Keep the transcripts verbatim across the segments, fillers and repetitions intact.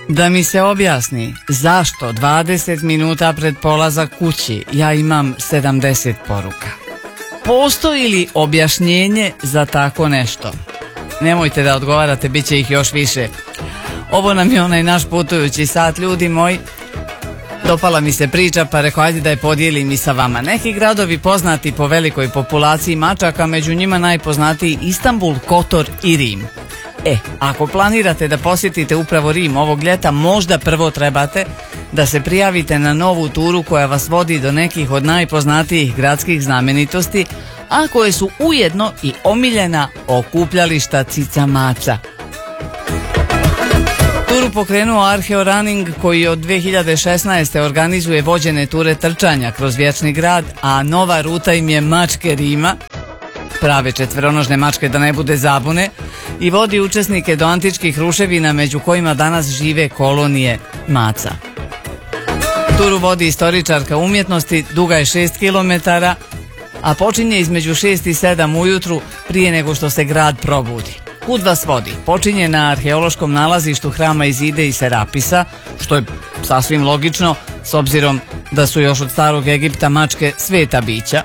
Da mi se objasni zašto dvadeset minuta pred polazak kući ja imam sedamdeset poruka. Postoji li objašnjenje za tako nešto? Nemojte da odgovarate, bit će ih još više. Ovo nam je onaj naš putujući sat, ljudi moji. Dopala mi se priča, pa rekao ajde da je podijelim i sa vama. Neki gradovi poznati po velikoj populaciji mačaka, među njima najpoznatiji Istanbul, Kotor i Rim. E, ako planirate da posjetite upravo Rim ovog ljeta, možda prvo trebate da se prijavite na novu turu koja vas vodi do nekih od najpoznatijih gradskih znamenitosti, a koje su ujedno i omiljena okupljališta cica maca. Turu pokrenuo Arheo Running, koji od dve hiljade šesnaeste. organizuje vođene ture trčanja kroz vječni grad, a nova ruta im je Mačke Rima, prave četveronožne mačke da ne bude zabune, i vodi učesnike do antičkih ruševina među kojima danas žive kolonije maca. Turu vodi istoričarka umjetnosti, duga je šest kilometara, a počinje između šest i sedam ujutru prije nego što se grad probudi. Kud vas vodi? Počinje na arheološkom nalazištu hrama Izide i Serapisa, što je sasvim logično s obzirom da su još od starog Egipta mačke sveta bića.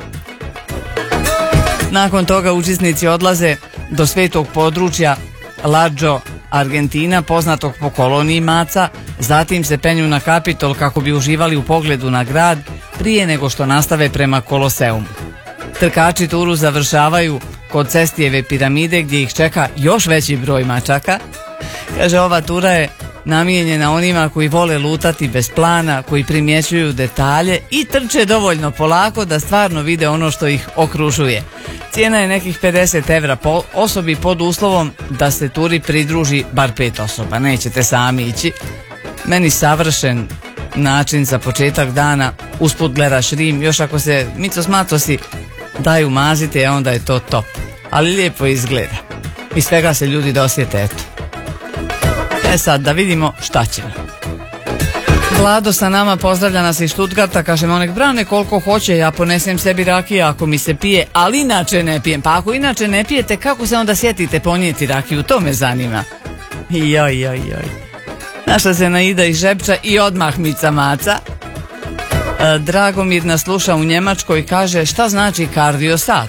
Nakon toga učesnici odlaze do svetog područja Lađo, Argentina, poznatog po koloniji maca, zatim se penju na Kapitol kako bi uživali u pogledu na grad prije nego što nastave prema Koloseumu. Trkači turu završavaju kod Cestijeve piramide gdje ih čeka još veći broj mačaka. Kaže, ova tura je namijenjena onima koji vole lutati bez plana, koji primjećuju detalje i trče dovoljno polako da stvarno vide ono što ih okružuje. Cijena je nekih pedeset evra po osobi pod uslovom da se turi pridruži bar pet osoba. Nećete sami ići. Meni savršen način za početak dana, usput gledaš Rim, još ako se micos macosi daju mazite, onda je to top. Ali lijepo izgleda. I svega se ljudi dosjete, eto. E sad, da vidimo šta ćemo. Vlado sa nama pozdravlja nas iz Stuttgarta, kaže onek Brane koliko hoće, ja ponesem sebi rakije ako mi se pije, ali inače ne pijem. Pa ako inače ne pijete, kako se onda sjetite ponijeti rakiju, to me zanima. Joj, joj, joj. Naša se Naida iz Žepča i odmah mica maca. E, Dragomir nas sluša u Njemačkoj i kaže šta znači kardio sat?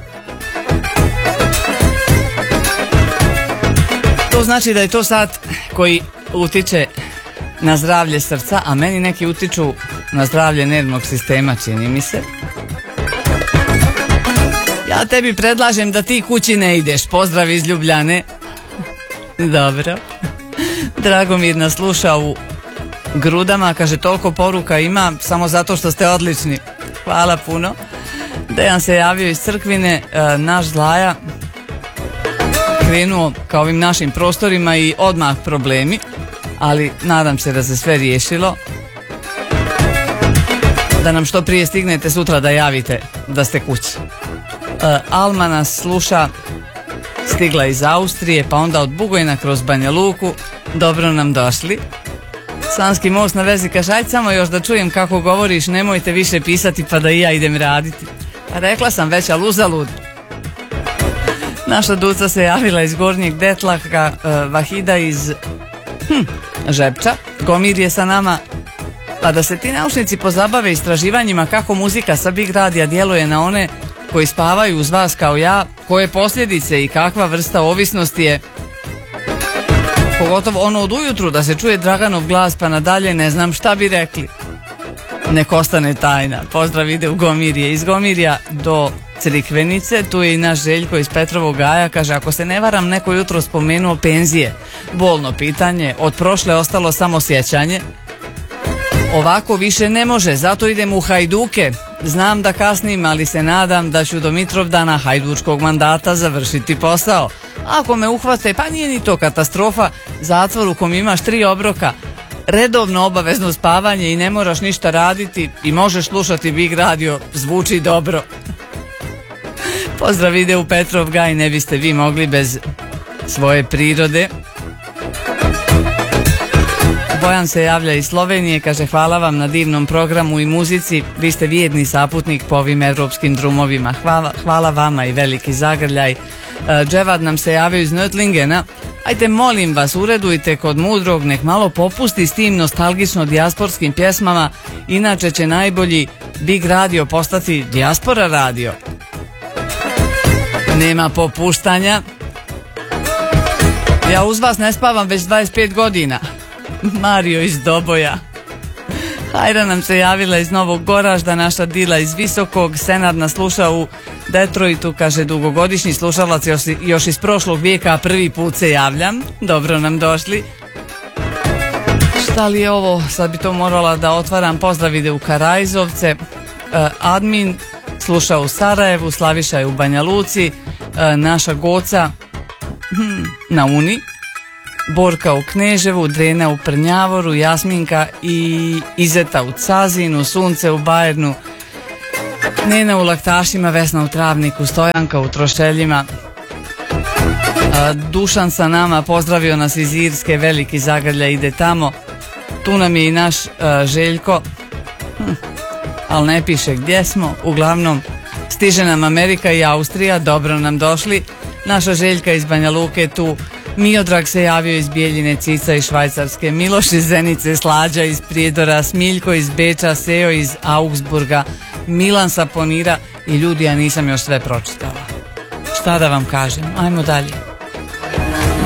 To znači da je to sat koji utiče na zdravlje srca, a meni neki utiču na zdravlje nervnog sistema, čini mi se. Ja tebi predlažem da ti kući ne ideš. Pozdrav iz Ljubljane. Dobro. Dragomir nas sluša u Grudama, kaže toliko poruka ima samo zato što ste odlični. Hvala puno. Dejan se javio iz Crkvine, e, naš Zlaja krenuo ka ovim našim prostorima i odmah problemi, ali nadam se da se sve riješilo. Da nam što prije stignete sutra da javite da ste kući. E, Alma nas sluša, stigla iz Austrije, pa onda od Bugojna kroz Banja Luku. Dobro nam došli. Sanski most na vezi, kaže ajde samo još da čujem kako govoriš, nemojte više pisati pa da i ja idem raditi. Pa rekla sam već, ali uzalud. Naša Duca se javila iz Gornjeg Detlaka, uh, Vahida iz hm, Žepča, Gomir je sa nama. Pa da se ti naučnici pozabave istraživanjima kako muzika sa Big Radija djeluje na one koji spavaju uz vas kao ja, koje posljedice i kakva vrsta ovisnosti je. Pogotovo ono od ujutru da se čuje Draganov glas pa nadalje, ne znam šta bi rekli. Nek ostane tajna. Pozdrav ide u Gomirje. Iz Gomirja do Crikvenice, tu je i naš Željko iz Petrovog Gaja, kaže ako se ne varam neko jutro spomenuo penzije. Bolno pitanje, od prošle ostalo samo sjećanje. Ovako više ne može, zato idem u Hajduke. Znam da kasnim, ali se nadam da ću do Mitrovdana hajdučkog mandata završiti posao. Ako me uhvate, pa nije ni to katastrofa, zatvor u kom imaš tri obroka, redovno obavezno spavanje i ne moraš ništa raditi i možeš slušati Big Radio, zvuči dobro. Pozdrav ide u Petrov Gaj, ne biste vi mogli bez svoje prirode. Bojan se javlja iz Slovenije, kaže hvala vam na divnom programu i muzici, vi ste vjerni saputnik po ovim evropskim drumovima. Hvala, hvala vama i veliki zagrljaj. Dževad nam se javio iz Nötlingena, Ajde, molim vas, uredujte kod Mudrog, nek malo popusti s tim nostalgično dijasporskim pjesmama, inače će najbolji Big Radio postati Dijaspora Radio. Nema popuštanja. Ja uz vas ne spavam već dvadeset pet godina. Mario iz Doboja. Hajra nam se javila iz Novog Goražda, naša Dila iz Visokog, Senad nas sluša u Detroitu, kaže dugogodišnji slušalac još, još iz prošlog vijeka, a prvi put se javljam. Dobro nam došli. Šta li je ovo? Sad bi to morala da otvaram. Pozdrav ide u Karajzovce. E, admin sluša u Sarajevu, Slaviša je u Banja Luci, e, naša Goca hm, na Uni, Borka u Kneževu, Drena u Prnjavoru, Jasminka i Izeta u Cazinu, Sunce u Bajernu, Nena u Laktašima, Vesna u Travniku, Stojanka u Trošeljima. Dušan sa nama, pozdravio nas iz Irske, veliki zagrlja ide tamo. Tu nam je i naš uh, Željko, hm, ali ne piše gdje smo. Uglavnom stiže nam Amerika i Austrija, dobro nam došli. Naša Željka iz Banja Luke tu. Miodrag se javio iz Bijeljine, Cica iz Švajcarske, Miloš iz Zenice, Slađa iz Prijedora, Smiljko iz Beča, Seo iz Augsburga, Milan sa Ponira i ljudi, ja nisam još sve pročitala. Šta da vam kažem, ajmo dalje.